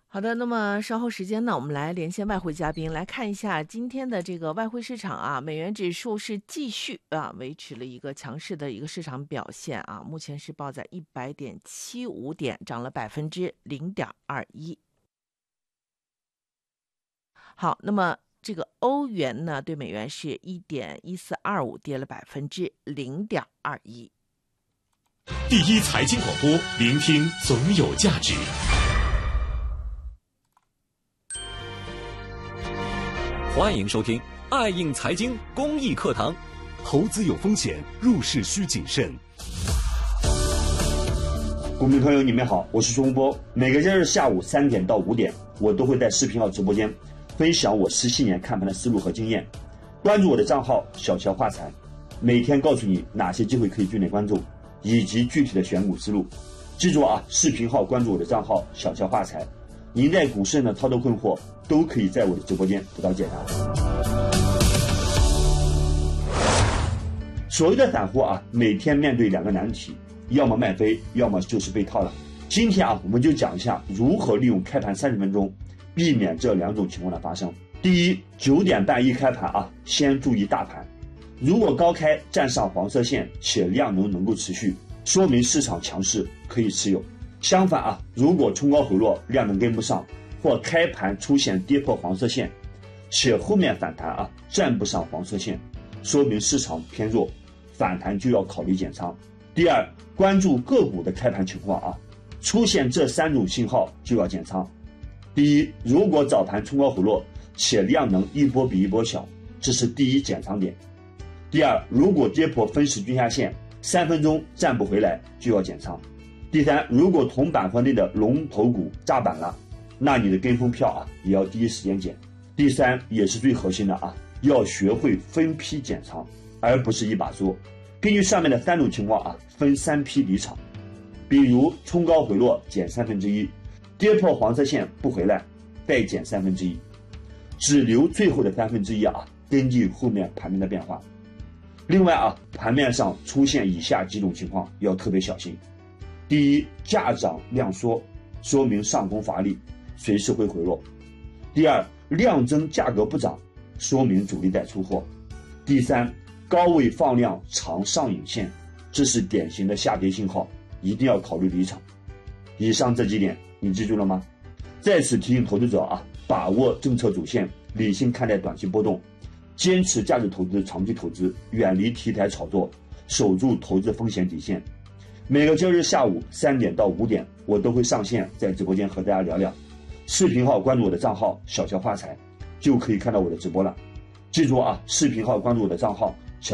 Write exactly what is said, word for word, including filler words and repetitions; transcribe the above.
好的，那么稍后时间呢，我们来连线外汇嘉宾，来看一下今天的这个外汇市场啊，美元指数是继续啊维持了一个强势的一个市场表现啊，目前是报在一百点七五点，涨了百分之零点二一。好，那么这个欧元呢对美元是一点一四二五，跌了百分之零点二一。 第一财经广播，聆听总有价值。欢迎收听爱应财经公益课堂。 投资有风险，入市需谨慎。 股民朋友，你们好，我是钟波。每个周日下午三点到五点，我都会在视频号直播间分享我十七年看盘的思路和经验。关注我的账号小乔话财，每天告诉你哪些机会可以重点关注，以及具体的选股思路。记住啊，视频号关注我的账号小乔话财，您在股市的操作困惑都可以在我的直播间得到解答。所谓的散户啊，每天面对两个难题，要么卖飞，要么就是被套了。今天啊，我们就讲一下如何利用开盘三十分钟，避免这两种情况的发生。第一，九点半一开盘啊，先注意大盘，如果高开站上黄色线且量能能够持续，说明市场强势，可以持有。相反啊，如果冲高回落，量能跟不上，或开盘出现跌破黄色线，且后面反弹啊站不上黄色线，说明市场偏弱，反弹就要考虑减仓。第二，关注个股的开盘情况啊，出现这三种信号就要减仓。第一，如果早盘冲高回落且量能一波比一波小，这是第一减仓点。第二，如果跌破分时均下线，三分钟站不回来就要减仓。第三，如果同板块内的龙头股炸板了，那你的跟风票啊也要第一时间减。第三，也是最核心的啊，要学会分批减仓，而不是一把做。根据上面的三种情况啊，分三批离场。比如冲高回落减三分之一，跌破黄色线不回来再减三分之一，只留最后的三分之一啊，根据后面盘面的变化。另外啊，盘面上出现以下几种情况要特别小心。第一，价涨量缩，说明上攻乏力，随时会回落。第二，量增价格不涨，说明主力在出货。第三，高位放量长上影线，这是典型的下跌信号，一定要考虑离场。以上这几点你记住了吗？在此提醒投资者啊，把握政策主线，理性看待短期波动，坚持价值投资长期投资，远离题材炒作，守住投资风险底线。每个周日下午三点到五点，我都会上线在直播间和大家聊聊。视频号关注我的账号小乔发财，就可以看到我的直播了。记住啊，视频号关注我的账号